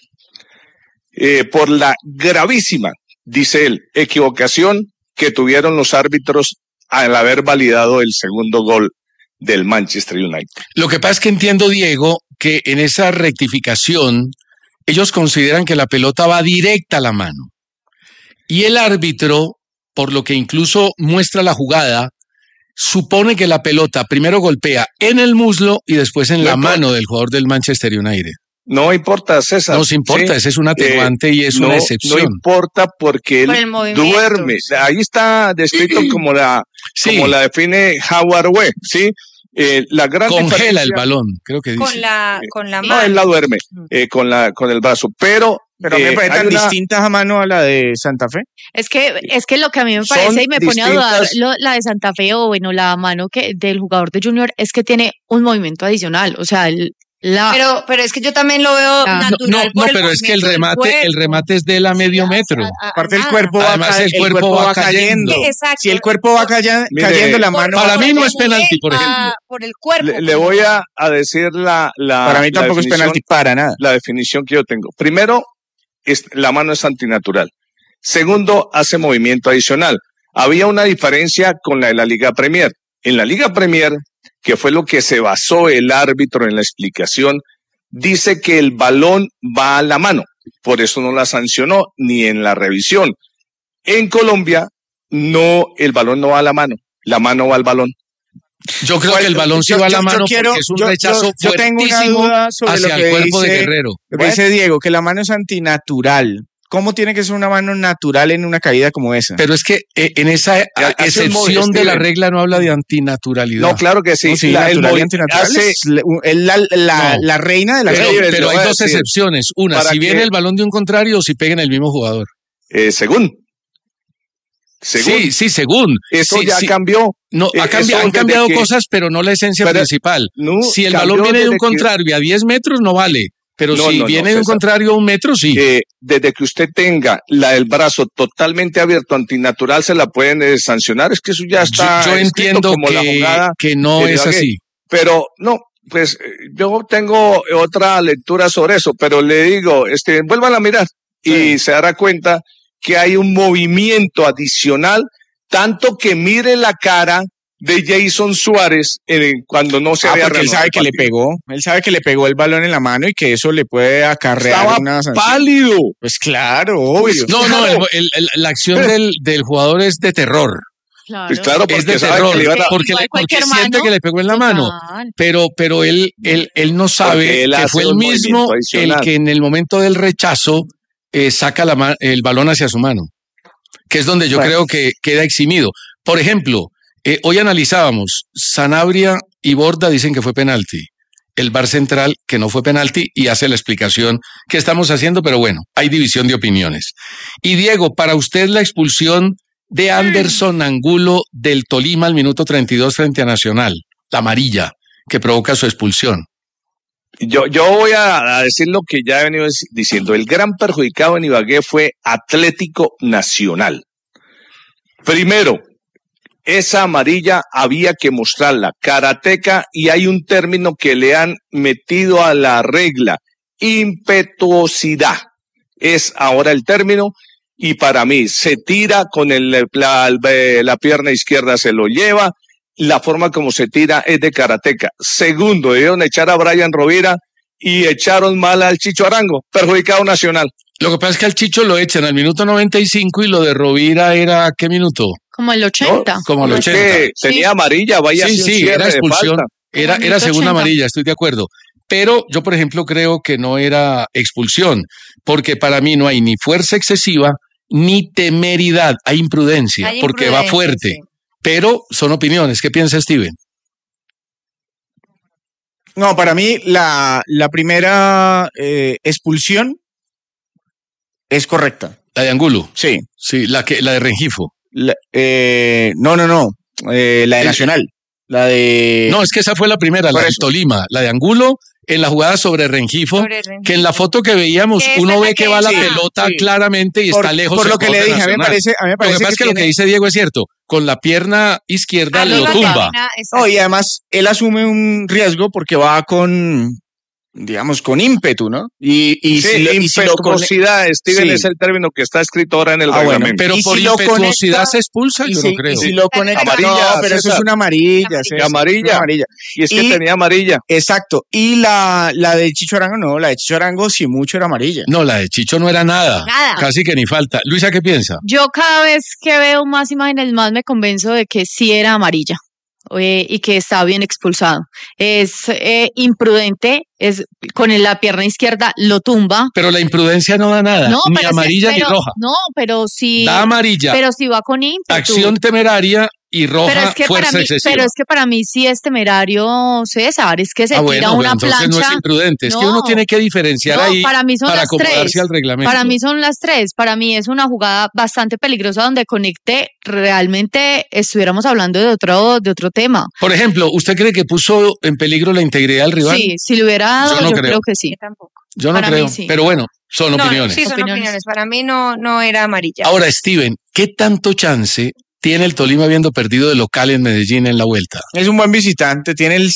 por la gravísima, dice él, equivocación que tuvieron los árbitros al haber validado el segundo gol del Manchester United. Lo que pasa es que entiendo, Diego, que en esa rectificación ellos consideran que la pelota va directa a la mano. Y el árbitro, por lo que incluso muestra la jugada, supone que la pelota primero golpea en el muslo y después en la mano del jugador del Manchester United. No importa, César. No se importa, ese es un atenuante y es una excepción. No importa porque él duerme. Ahí está descrito como la define Howard Webb, ¿sí? La gran congela el balón, creo que dice. Con la mano. No, él la duerme con el brazo, pero me parece tan distinta a mano a la de Santa Fe. Es que lo que a mí me parece y me pone a dudar la de Santa Fe o bueno, la mano del jugador de Junior es que tiene un movimiento adicional, o sea, pero es que yo también lo veo natural. No, pero es que el remate es de él a medio metro. Aparte el cuerpo va cayendo. Exacto. Si el cuerpo va cayendo, la mano. Para mí no es penalti, por ejemplo. Por el cuerpo. Le voy a decir para mí tampoco es penalti para nada. La definición que yo tengo. Primero, la mano es antinatural. Segundo, hace movimiento adicional. Había una diferencia con la de la Liga Premier. En la Liga Premier, que fue lo que se basó el árbitro en la explicación, dice que el balón va a la mano. Por eso no la sancionó ni en la revisión. En Colombia, el balón no va a la mano va al balón. Yo creo que el balón sí va a la mano porque es un rechazo fuertísimo hacia el cuerpo de Guerrero. Lo que dice Diego, que la mano es antinatural. ¿Cómo tiene que ser una mano natural en una caída como esa? Pero es que en esa excepción de la regla no habla de antinaturalidad. No, claro que sí. No, sí, la reina de la regla. Pero hay dos excepciones. Una, si viene el balón de un contrario o si pega en el mismo jugador. Según. Sí, según. Eso ya cambió. No, han cambiado cosas, pero no la esencia principal. No, si el balón viene de un contrario a 10 metros, no vale. Pero si viene de un contrario a 1 metro, sí. Desde que usted tenga el brazo totalmente abierto, antinatural, se la pueden sancionar. Es que eso ya está. Yo entiendo como la jugada que no es así. Pero no, pues yo tengo otra lectura sobre eso, pero le digo, vuelvan a mirar y se dará cuenta que hay un movimiento adicional, tanto que mire la cara de Jason Suárez cuando no se había porque él sabe que le pegó. Él sabe que le pegó el balón en la mano y que eso le puede acarrear una sanción. Pálido. Pues claro, obvio. No, la acción del jugador es de terror. Claro, pues claro, es de terror, porque siente que le pegó en la mano, pero él no sabe que fue el mismo el que en el momento del rechazo saca el balón hacia su mano, que es donde yo creo que queda eximido. Por ejemplo, hoy analizábamos, Sanabria y Borda dicen que fue penalti, el VAR central que no fue penalti y hace la explicación que estamos haciendo, pero bueno, hay división de opiniones. Y Diego, para usted la expulsión de Anderson Angulo del Tolima al minuto 32 frente a Nacional, la amarilla que provoca su expulsión. Yo voy a decir lo que ya he venido diciendo. El gran perjudicado en Ibagué fue Atlético Nacional. Primero, esa amarilla había que mostrarla, karateca, y hay un término que le han metido a la regla, impetuosidad. Es ahora el término. y para mí se tira con la pierna izquierda, se lo lleva, la forma como se tira es de karateca. Segundo, debieron echar a Brian Rovira y echaron mal al Chicho Arango, perjudicado Nacional. Lo que pasa es que al Chicho lo echan al minuto 95 y lo de Rovira era ¿qué minuto? Como el 80. No, como el 80. Que tenía amarilla, vaya. Sí, era expulsión. Era segunda amarilla, estoy de acuerdo. Pero yo, por ejemplo, creo que no era expulsión, porque para mí no hay ni fuerza excesiva ni temeridad, hay imprudencia, porque va fuerte. Sí. Pero son opiniones. ¿Qué piensa Steven? No, para mí la primera expulsión es correcta. ¿La de Angulo? Sí. Sí, la de Rengifo. No. La de Nacional. La de... No, es que esa fue la primera, la de Tolima. La de Angulo en la jugada sobre Rengifo, que en la foto que veíamos uno ve que va la pelota claramente y está lejos. Por lo que le dije, a mí me parece lo que pasa es que lo que dice Diego es cierto. Con la pierna izquierda lo tumba. No, y además él asume un riesgo porque va con, digamos, con ímpetu, ¿no? Impetuosidad, Steven, es el término que está escrito ahora en el reglamento. Bueno, pero por impetuosidad se expulsa, yo no creo. Y si lo conecta, amarilla, no, pero eso es una amarilla. Amarilla. Y es que tenía amarilla. Exacto. Y la de Chicho Arango, no, la de Chicho Arango si mucho era amarilla. No, la de Chicho no era nada. Casi que ni falta. Luisa, ¿qué piensa? Yo cada vez que veo más imágenes, más me convenzo de que sí era amarilla. Y que está bien expulsado. Es imprudente, con la pierna izquierda lo tumba. Pero la imprudencia no da nada, ni amarilla ni roja. No, pero sí. Da amarilla. Pero sí va con ímpetu. Acción temeraria y roja, fuerza excesiva. Pero es que para mí sí es temerario, César, es que se tira una plancha. No es imprudente, es que uno tiene que diferenciar ahí para acomodarse al reglamento. Para mí son las tres, para mí es una jugada bastante peligrosa donde conecte, realmente estuviéramos hablando de otro tema. Por ejemplo, ¿usted cree que puso en peligro la integridad del rival? Sí, si lo hubiera dado, yo creo que sí. Yo no creo, pero bueno, son opiniones. Sí, son opiniones. Para mí no era amarilla. Ahora, Steven, ¿qué tanto chance tiene el Tolima habiendo perdido de local en Medellín en la vuelta? Es un buen visitante, tiene el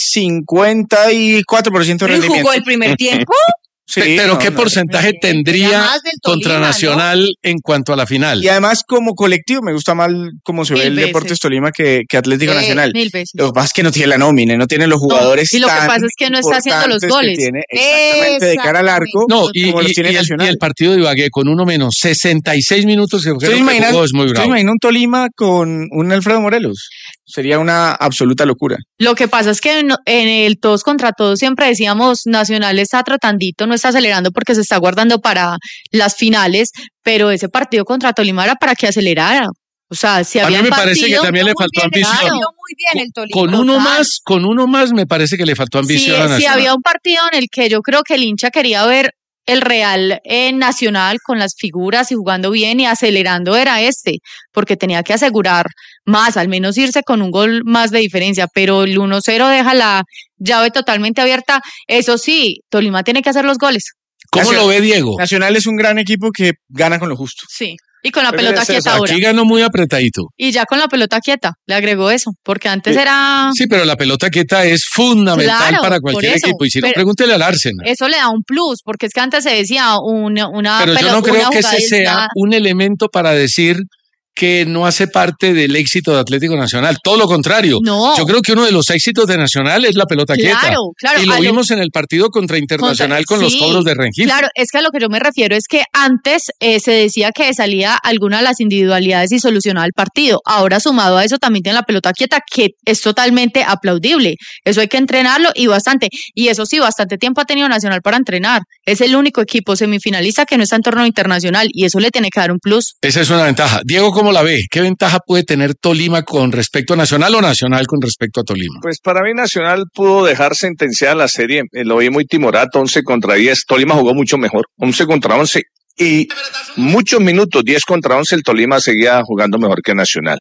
54% de rendimiento. ¿Y jugó el primer tiempo? Sí, pero ¿qué porcentaje tendría contra Nacional en cuanto a la final? Y además, como colectivo, me gusta más cómo se ve el Deportes Tolima que Atlético Nacional. 1000 veces. Lo que pasa es que no tiene la nómina, no tiene los jugadores. Y lo que pasa es que no está haciendo los goles. Exactamente, de cara al arco. No, y el partido de Ibagué con uno menos 66 minutos. ¿Usted imagina un Tolima con un Alfredo Morelos? Sería una absoluta locura. Lo que pasa es que en el todos contra todos siempre decíamos Nacional está tratandito, no está acelerando porque se está guardando para las finales, pero ese partido contra Tolima era para que acelerara. O sea, si había a mí me parece que también le faltó ambición. Muy bien el Tolima. Con uno más me parece que le faltó ambición a Nacional. Sí, había un partido en el que yo creo que el hincha quería ver el Real Nacional con las figuras y jugando bien y acelerando era porque tenía que asegurar más, al menos irse con un gol más de diferencia, pero el 1-0 deja la llave totalmente abierta. Eso sí, Tolima tiene que hacer los goles. ¿Cómo lo ve Diego? Nacional es un gran equipo que gana con lo justo. Sí. Y con la pelota quieta ahora. Aquí ganó muy apretadito. Y ya con la pelota quieta, le agregó eso, porque antes era... Sí, pero la pelota quieta es fundamental para cualquier equipo. Y si no, pregúntele al Arsenal. Eso le da un plus, porque es que antes se decía Pero yo no creo que ese sea un elemento para decir que no hace parte del éxito de Atlético Nacional. Todo lo contrario. No. Yo creo que uno de los éxitos de Nacional es la pelota quieta. Claro. Y lo vimos en el partido contra Internacional con los cobros de Rengifo. Claro, es que a lo que yo me refiero es que antes se decía que salía alguna de las individualidades y solucionaba el partido. Ahora, sumado a eso, también tiene la pelota quieta, que es totalmente aplaudible. Eso hay que entrenarlo y bastante. Y eso sí, bastante tiempo ha tenido Nacional para entrenar. Es el único equipo semifinalista que no está en torneo internacional y eso le tiene que dar un plus. Esa es una ventaja. Diego, ¿cómo la ve? ¿Qué ventaja puede tener Tolima con respecto a Nacional o Nacional con respecto a Tolima? Pues para mí Nacional pudo dejar sentenciada la serie. Lo vi muy timorato, 11 contra 10. Tolima jugó mucho mejor, 11 contra 11. Y muchos minutos, 10 contra 11, el Tolima seguía jugando mejor que Nacional.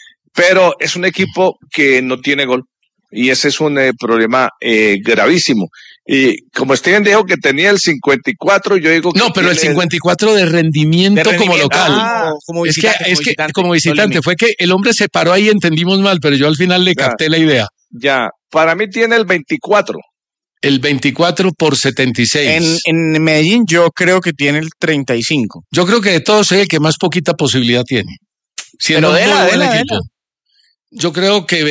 Pero es un equipo que no tiene gol. Y ese es un problema gravísimo. Y como Steven dijo que tenía el 54, yo digo que... No, pero el 54 de rendimiento como local. Como es que como visitante. Fue que el hombre se paró ahí y entendimos mal, pero yo al final le capté la idea. Ya, para mí tiene el 24. El 24/76. En Medellín yo creo que tiene el 35. Yo creo que de todos es el que más poquita posibilidad tiene. Siendo Pero muy buen dela. equipo. Yo creo que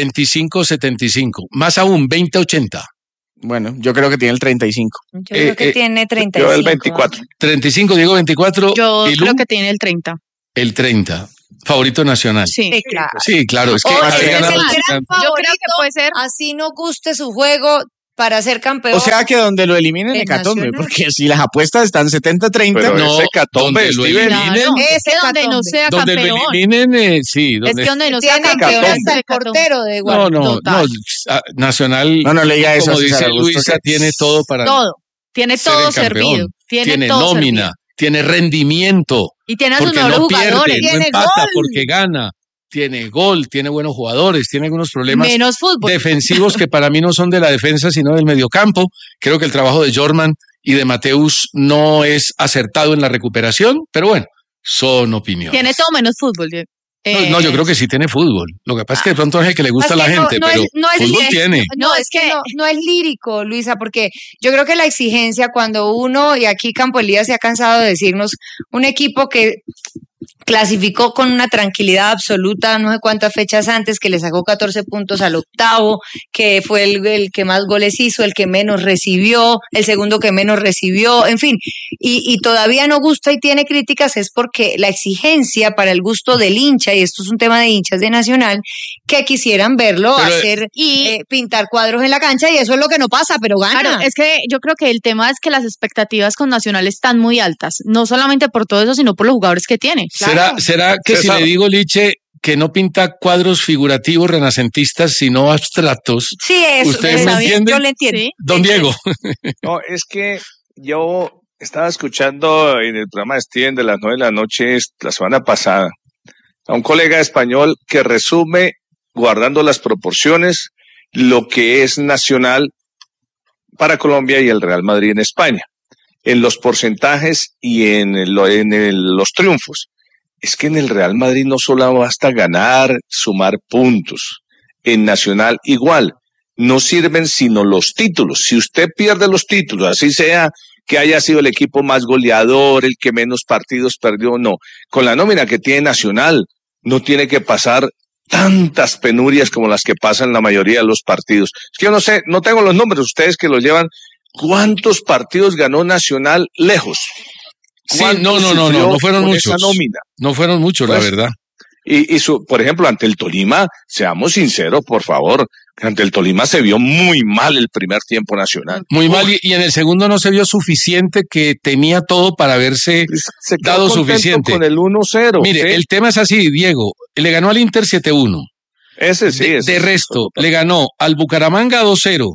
25/75. Más aún, 20/80. Bueno, yo creo que tiene el 35. Yo creo que tiene 35. Yo el 24. 35, Diego 24. Yo ¿Y Lu? creo que tiene el 30. El 30. Favorito nacional. Sí. Claro. Sí, claro. Es que O haber sea, ganado es el el gran campeonato. Yo creo que puede ser. Así no guste su juego para ser campeón. O sea que donde lo eliminen El hecatombe, Nacional. porque si las apuestas están 70-30, Pero No, ese hecatombe, donde lo Steven. eliminen, Claro, es Ese que donde no hecatombe. sea donde lo campeón. eliminen, sí. Es Donde... que donde no sea Tiene campeón. que es hasta el hecatombe. portero de No, Guadalupe. no, Total. Nacional, No le diga eso como a César dice Augusto, Luisa, que- tiene todo para Todo. Tiene ser todo el campeón. servido. Tiene todo nómina, servido. tiene rendimiento, Y tiene a sus porque mejores no pierde, jugadores. no Tiene empata, gol. porque gana, tiene gol, tiene buenos jugadores, tiene algunos problemas Menos fútbol. defensivos que para mí no son de la defensa, sino del mediocampo. Creo que el trabajo de Jorman y de Mateus no es acertado en la recuperación, pero bueno, son opiniones. Tiene todo menos fútbol. Diego. No, yo creo que sí tiene fútbol. Lo que pasa es que de pronto es el que le gusta a la Es que gente, pero no es fútbol tiene. No, es que no es lírico, Luisa, porque yo creo que la exigencia cuando uno, y aquí Campo Elías se ha cansado de decirnos, un equipo que clasificó con una tranquilidad absoluta, no sé cuántas fechas antes, que le sacó 14 puntos al octavo, que fue el que más goles hizo, el que menos recibió, el segundo que menos recibió, en fin, y todavía no gusta y tiene críticas, es porque la exigencia para el gusto del hincha, y esto es un tema de hinchas de Nacional, que quisieran verlo Pero- hacer, pintar cuadros en la cancha, y eso es lo que no pasa, pero gana. Claro, es que yo creo que el tema es que las expectativas con Nacional están muy altas, no solamente por todo eso, sino por los jugadores que tiene. ¿Será que César. si le digo, Liche, que no pinta cuadros figurativos renacentistas, sino abstractos? Sí, eso, ¿Ustedes está me bien, entienden? yo le entiendo. Sí. Don Diego. No, es que yo estaba escuchando en el programa de Steven de las 9 de la noche la semana pasada a un colega español que resume, guardando las proporciones, lo que es Nacional para Colombia y el Real Madrid en España, en los porcentajes y en los triunfos. Es que en el Real Madrid no solo basta ganar, sumar puntos. En Nacional igual. No sirven sino los títulos. Si usted pierde los títulos, así sea que haya sido el equipo más goleador, el que menos partidos perdió, no. Con la nómina que tiene Nacional, no tiene que pasar tantas penurias como las que pasan en la mayoría de los partidos. Es que yo no sé, no tengo los números, ustedes que los llevan, ¿cuántos partidos ganó Nacional lejos? Sí, no fueron muchos. Esa nómina? No fueron muchos, la Pues, verdad. Por ejemplo, ante el Tolima, seamos sinceros, por favor, ante el Tolima se vio muy mal el primer tiempo Nacional. Muy mal, y en el segundo no se vio suficiente, que tenía todo para haberse Se quedó dado contento suficiente. con el 1-0. Mire, ¿sí? el tema es así, Diego. Le ganó al Inter 7-1. Ese sí, De resto, le ganó al Bucaramanga 2-0.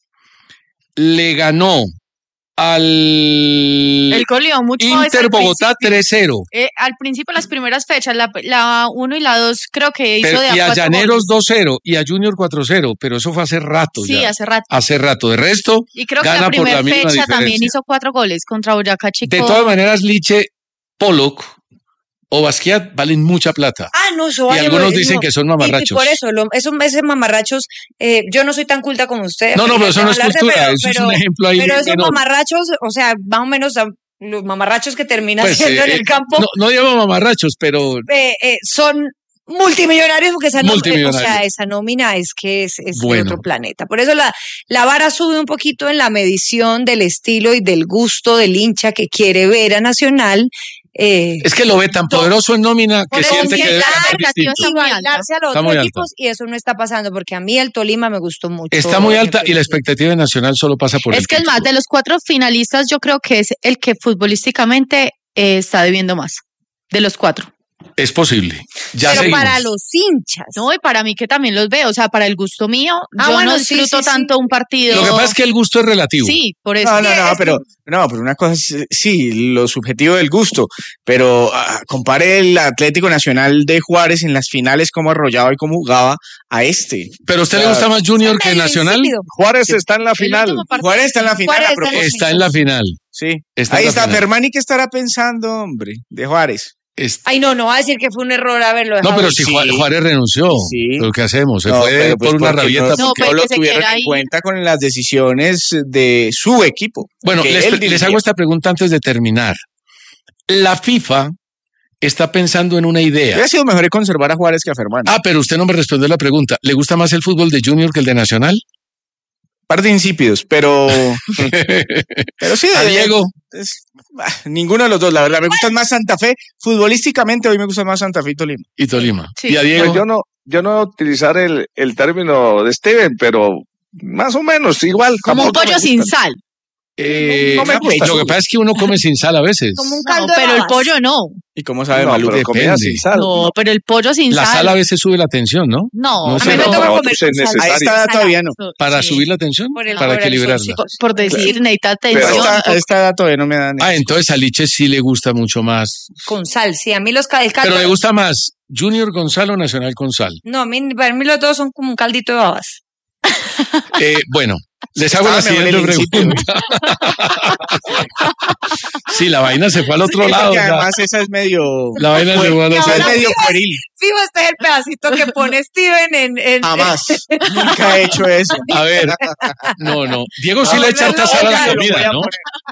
Le ganó al El goleó mucho. Inter Bogotá 3-0. Al principio, las primeras fechas, la 1 y la 2, creo que hizo Pero, de y a 4 Llaneros goles. 2-0 y a Junior 4-0, pero eso fue hace rato Sí, ya. hace rato. Hace rato. De resto, Y creo que gana la por la primera mínima fecha también diferencia. hizo 4 goles contra Boyacá Chico. De todas maneras, Liche, Pollock o Basquiat valen mucha plata. No, eso Y vale, algunos no. dicen que son Y mamarrachos. por eso, esos mamarrachos, yo no soy tan culta como usted. No, pero eso no es hablarse, cultura, eso es un ejemplo ahí Pero esos menor. mamarrachos, o sea, más o menos los mamarrachos que terminan Pues, siendo en el campo, no llamo mamarrachos, pero son multimillonarios porque esa nómina, Multimillonarios. o sea, esa nómina es que es de Bueno. otro planeta. Por eso la vara sube un poquito en la medición del estilo y del gusto del hincha que quiere ver a Nacional. es que lo ve tan poderoso en nómina que Por siente que debe ganar expectativa distinto. y bailarse a los Está otros muy alta. equipos, y eso no está pasando, porque a mí el Tolima me gustó mucho. Está muy alta y la expectativa de Nacional solo pasa por Es el que es más, título. de los 4 finalistas, yo creo que es el que futbolísticamente está debiendo más. De los 4. Es posible. Ya Pero seguimos. para los hinchas. No, y para mí que también los veo, o sea, para el gusto mío, yo bueno, no sí, disfruto sí, sí. tanto un partido. Lo que pasa es que el gusto es relativo. Sí, por eso. pero una cosa es, sí, lo subjetivo del gusto, pero compare el Atlético Nacional de Juárez en las finales, cómo arrollaba y cómo jugaba a este. ¿Pero a usted le gusta más Junior que Nacional? Juárez está en la final. Juárez está en la final. Juárez a está en la propósito. Está en la final. Sí. Está en Ahí la está final. Fermani, que estará pensando, hombre, de Juárez. Ay, no va a decir que fue un error haberlo dejado. No, pero si Juárez renunció, ¿pero qué hacemos? Se fue pues por una rabieta. No lo tuvieron en cuenta con las decisiones de su equipo. Bueno, les hago esta pregunta antes de terminar. La FIFA está pensando en una idea. Hubiera sido mejor conservar a Juárez que a Fermán. Ah, pero usted no me respondió la pregunta. ¿Le gusta más el fútbol de Junior que el de Nacional? Par de insípidos, pero sí. ¿A Diego? Ninguno de los dos, la verdad. Me gusta más Santa Fe. Futbolísticamente hoy me gusta más Santa Fe y Tolima. Y Tolima. Sí. ¿Y a Diego? Pues yo no voy a utilizar el término de Steven, pero más o menos igual. Como un pollo sin sal. No me gusta. Lo que pasa es que uno come sin sal a veces. Como un caldo pero el pollo no. ¿Y cómo sabe No, Malú? pero comida sin sal. No, pero el pollo sin La sal. sal a veces sube la tensión, ¿no? No, No a sé, mí me no, toca para comer otros es con sal. Ahí está todavía no. ¿Para Sí. subir la tensión? Para equilibrarla. Por decir, necesita atención. A esta edad todavía no me dan. Ah, entonces a Liche sí le gusta mucho más. Con sal, sí. A mí el caldo... Pero le gusta más Junior con sal o Nacional con sal. No, para mí los dos son como un caldito de babas. Bueno, les hago la siguiente pregunta. Sí, la vaina se fue al otro lado. Porque además esa es medio... La vaina se fue al otro es lado. medio pueril. Fijo, este es el pedacito que pone Steven en... Jamás. Nunca he hecho eso. A ver, no. Diego sí le echa harta sal a la comida, ¿no?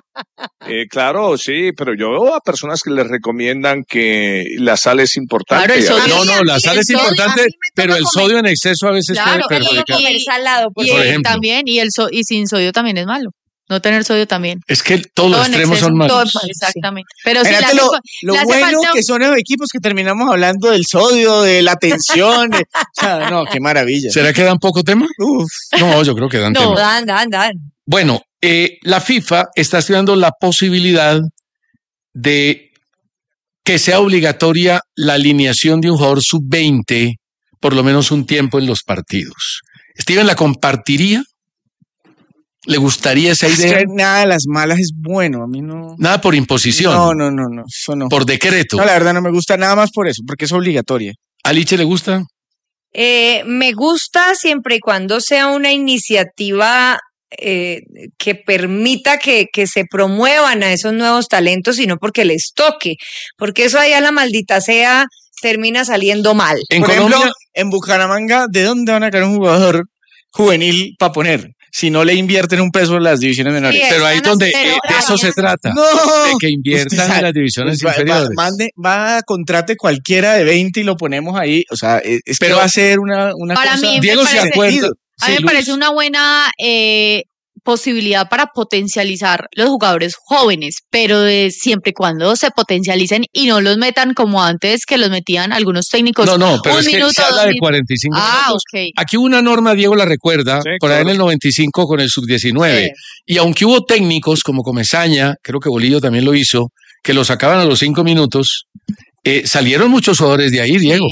Claro, sí, pero yo veo a personas que les recomiendan que la sal es importante. Claro, el sodio. No, la sal es importante, pero el sodio en exceso a veces Claro, puede perjudicar. comer salado, Y por ejemplo. también, y sin sodio también es malo. No tener sodio también. Es que todos los Todo en extremos exceso, son todo malos. es malo, exactamente. Pero si Fíjate lo bueno que son los equipos que terminamos hablando del sodio, de la tensión. O sea, no, qué maravilla. ¿Será que dan poco tema? Uf. No, yo creo que dan No, tema. dan. Bueno, la FIFA está estudiando la posibilidad de que sea obligatoria la alineación de un jugador sub-20 por lo menos un tiempo en los partidos. ¿Steven la compartiría? ¿Le gustaría esa Es idea? que nada de las malas es bueno, a mí no. Nada por imposición. No, eso no. Por decreto. No, la verdad no me gusta nada más por eso, porque es obligatoria. ¿A Liche le gusta? Me gusta siempre y cuando sea una iniciativa que permita que se promuevan a esos nuevos talentos y no porque les toque, porque eso allá la maldita sea termina saliendo mal. Por ejemplo, en Bucaramanga, ¿de dónde van a caer un jugador juvenil para poner? Si no le invierten un peso en las divisiones menores. Sí, pero ahí es donde de eso se trata. No, de que inviertan en las divisiones inferiores. Contrate cualquiera de 20 y lo ponemos ahí. O sea, pero va a ser una para cosa. mí Diego se acuerda. A mí me parece una buena posibilidad para potencializar los jugadores jóvenes, pero siempre y cuando se potencialicen y no los metan como antes que los metían algunos técnicos. No, pero un es que minuto, se habla de minutos. 45 minutos. Ok. Aquí hubo una norma, Diego la recuerda, Sí, por ahí en claro. el 95 con el sub-19. Sí. Y aunque hubo técnicos como Comesaña, creo que Bolillo también lo hizo, que lo sacaban a los 5 minutos, salieron muchos jugadores de ahí, Diego.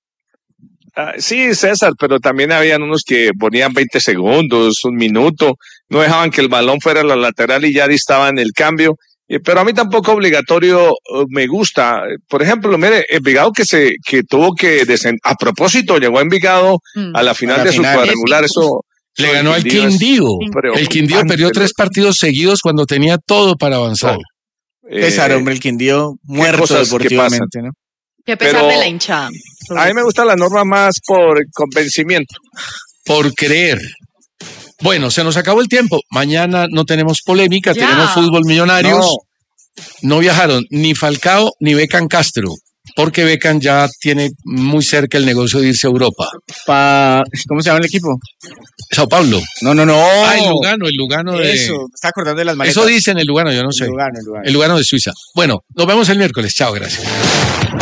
Sí, César, pero también habían unos que ponían 20 segundos, un minuto, no dejaban que el balón fuera a la lateral y ya distaban el cambio. Pero a mí tampoco obligatorio me gusta. Por ejemplo, mire, Envigado que tuvo que descender. A propósito, llegó a Envigado a la final de su cuadrangular. Eso Le ganó al Quindío. El Quindío perdió 3 partidos seguidos cuando tenía todo para avanzar. César, hombre, el Quindío muerto cosas que deportivamente, ¿no? Qué pesar de la hinchada. A mí me gusta la norma más por convencimiento. Por creer. Bueno, se nos acabó el tiempo. Mañana no tenemos polémica, Ya. tenemos fútbol millonarios. No viajaron ni Falcao ni Beckham Castro, porque Beckham ya tiene muy cerca el negocio de irse a Europa. ¿Cómo se llama el equipo? Sao Paulo. No. Ah, el Lugano de... Eso, me está acordando de las maletas. Eso dicen el Lugano, yo no sé. El Lugano. El Lugano de Suiza. Bueno, nos vemos el miércoles. Chao, gracias.